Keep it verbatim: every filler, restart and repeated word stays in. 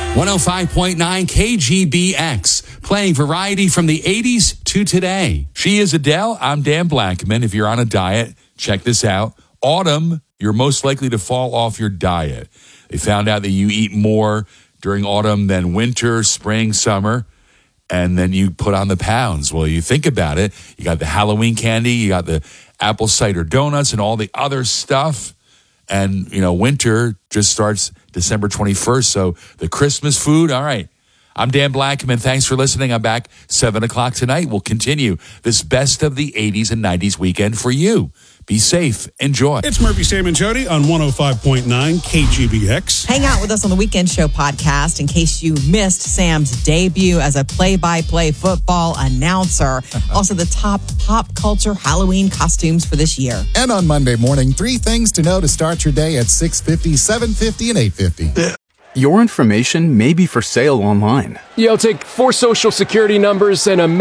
one oh five point nine K G B X, playing variety from the eighties to today. She is Adele. I'm Dan Blackman. If you're on a diet, check this out. Autumn, you're most likely to fall off your diet. They found out that you eat more during autumn than winter, spring, summer, and then you put on the pounds. Well, you think about it. You got the Halloween candy, you got the apple cider donuts and all the other stuff. And, you know, winter just starts December twenty-first. So the Christmas food, all right. I'm Dan Blackman. Thanks for listening. I'm back seven o'clock tonight. We'll continue this best of the eighties and nineties weekend for you. Be safe. Enjoy. It's Murphy, Sam, and Jody on one oh five point nine K G B X. Hang out with us on the Weekend Show podcast in case you missed Sam's debut as a play-by-play football announcer. Also, the top pop culture Halloween costumes for this year. And on Monday morning, three things to know to start your day at six fifty, seven fifty, and eight fifty. Your information may be for sale online. Yo, take four social security numbers and a